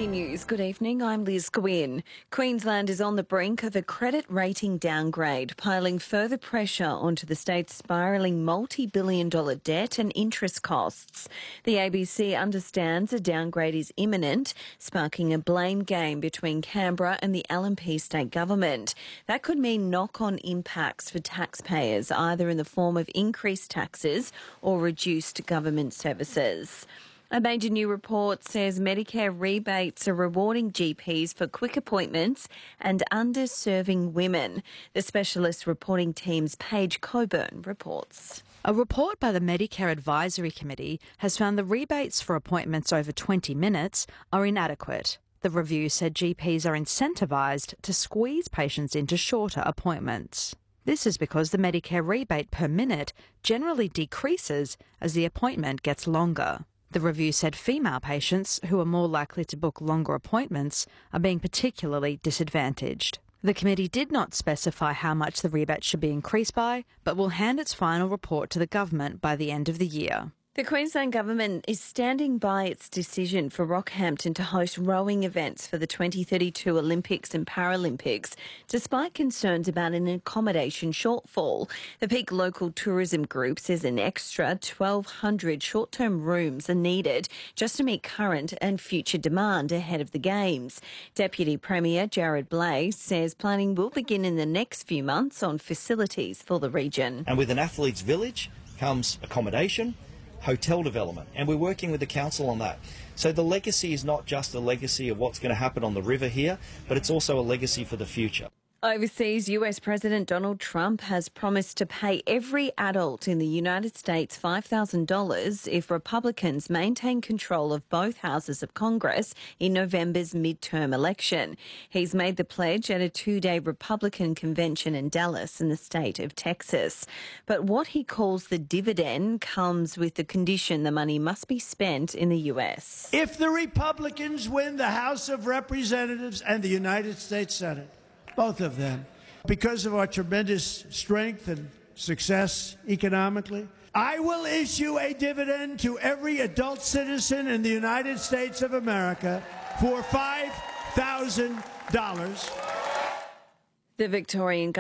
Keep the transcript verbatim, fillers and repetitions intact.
C News, good evening, I'm Liz Gwynn. Queensland is on the brink of a credit rating downgrade, piling further pressure onto the state's spiralling multi-billion dollar debt and interest costs. The A B C understands a downgrade is imminent, sparking a blame game between Canberra and the L N P state government. That could mean knock-on impacts for taxpayers, either in the form of increased taxes or reduced government services. A major new report says Medicare rebates are rewarding G Ps for quick appointments and underserving women. The specialist reporting team's Paige Coburn reports. A report by the Medicare Advisory Committee has found the rebates for appointments over twenty minutes are inadequate. The review said G Ps are incentivised to squeeze patients into shorter appointments. This is because the Medicare rebate per minute generally decreases as the appointment gets longer. The review said female patients, who are more likely to book longer appointments, are being particularly disadvantaged. The committee did not specify how much the rebate should be increased by, but will hand its final report to the government by the end of the year. The Queensland Government is standing by its decision for Rockhampton to host rowing events for the twenty thirty-two Olympics and Paralympics, despite concerns about an accommodation shortfall. The Peak Local Tourism Group says an extra twelve hundred short-term rooms are needed just to meet current and future demand ahead of the Games. Deputy Premier Jared Blais says planning will begin in the next few months on facilities for the region. And with an athletes' village comes accommodation, hotel development, and we're working with the council on that. So the legacy is not just a legacy of what's going to happen on the river here, but it's also a legacy for the future. Overseas, U S President Donald Trump has promised to pay every adult in the United States five thousand dollars if Republicans maintain control of both houses of Congress in November's midterm election. He's made the pledge at a two-day Republican convention in Dallas in the state of Texas. But what he calls the dividend comes with the condition the money must be spent in the U S. If the Republicans win the House of Representatives and the United States Senate, both of them, because of our tremendous strength and success economically, I will issue a dividend to every adult citizen in the United States of America for five thousand dollars. The Victorian